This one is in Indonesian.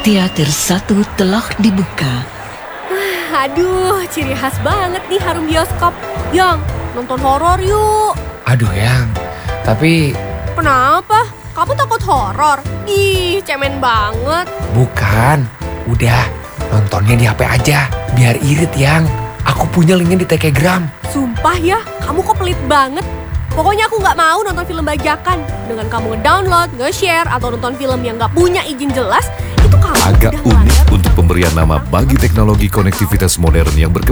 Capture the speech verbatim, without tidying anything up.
Teater satu telah dibuka. Aduh, ciri khas banget nih harum bioskop. Yang, nonton horor yuk. Aduh Yang, tapi... Kenapa? Kamu takut horor? Ih, cemen banget. Bukan, udah nontonnya di H P aja, biar irit Yang. Aku punya linknya di Telegram. Sumpah ya, kamu kok pelit banget. Pokoknya aku gak mau nonton film bajakan. Dengan kamu nge-download, nge-share, atau nonton film yang gak punya izin jelas, itu kamu Agak udah unik melanggar. untuk pemberian nama bagi teknologi konektivitas modern yang berkembang.